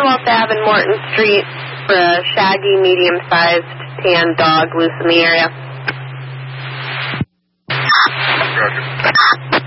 12th Ave and Morton Street for a shaggy, medium-sized tan dog loose in the area. Roger.